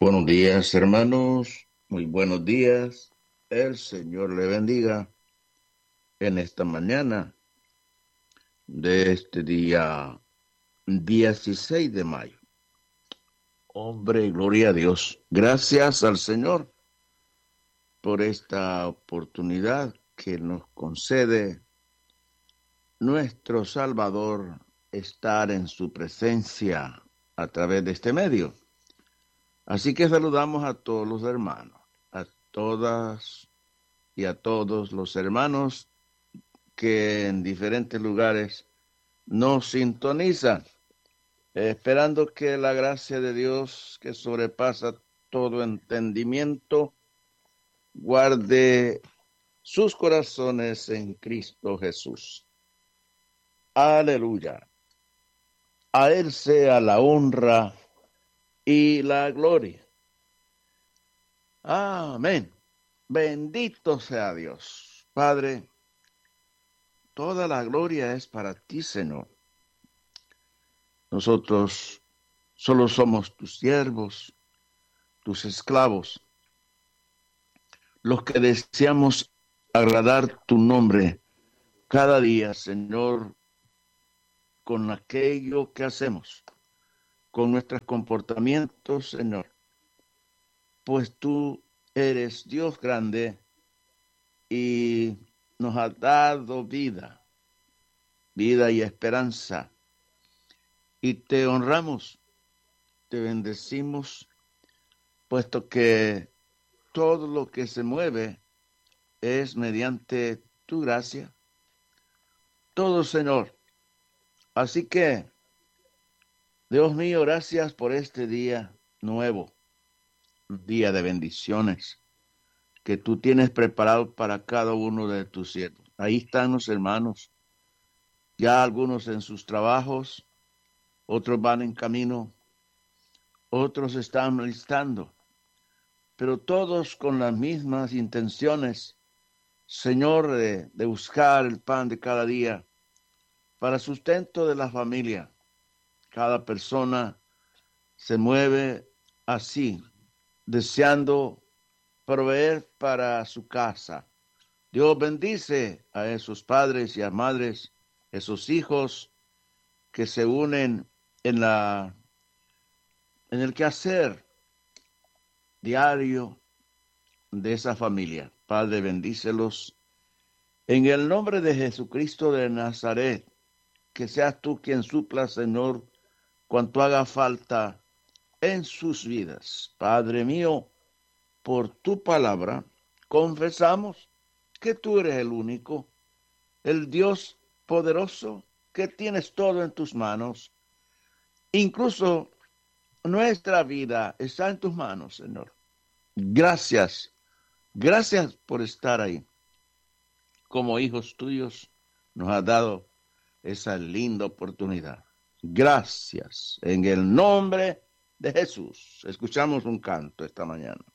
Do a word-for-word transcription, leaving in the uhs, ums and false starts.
Buenos días, hermanos. Muy buenos días. El Señor le bendiga en esta mañana de este día dieciséis de mayo. Hombre, gloria a Dios. Gracias al Señor por esta oportunidad que nos concede nuestro Salvador estar en su presencia a través de este medio. Así que saludamos a todos los hermanos, a todas y a todos los hermanos que en diferentes lugares nos sintonizan, esperando que la gracia de Dios, que sobrepasa todo entendimiento, guarde sus corazones en Cristo Jesús. Aleluya. A Él sea la honra y la gloria. Amén. Bendito sea Dios. Padre, toda la gloria es para ti, Señor. Nosotros solo somos tus siervos, tus esclavos, los que deseamos agradar tu nombre cada día, Señor, con aquello que hacemos, con nuestros comportamientos, Señor. Pues tú eres Dios grande y nos has dado vida, vida y esperanza. Y te honramos, te bendecimos, puesto que todo lo que se mueve es mediante tu gracia. Todo, Señor. Así que, Dios mío, gracias por este día nuevo, un día de bendiciones que tú tienes preparado para cada uno de tus siervos. Ahí están los hermanos, ya algunos en sus trabajos, otros van en camino, otros están listando, pero todos con las mismas intenciones, Señor, de, de buscar el pan de cada día para sustento de la familia. Cada persona se mueve así, deseando proveer para su casa. Dios bendice a esos padres y a madres, esos hijos que se unen en la en el quehacer diario de esa familia. Padre, bendícelos en el nombre de Jesucristo de Nazaret. Que seas tú quien supla, Señor, cuanto haga falta en sus vidas. Padre mío, por tu palabra confesamos que tú eres el único, el Dios poderoso, que tienes todo en tus manos. Incluso nuestra vida está en tus manos, Señor. Gracias, gracias por estar ahí. Como hijos tuyos nos has dado esa linda oportunidad. Gracias, en el nombre de Jesús. Escuchamos un canto esta mañana.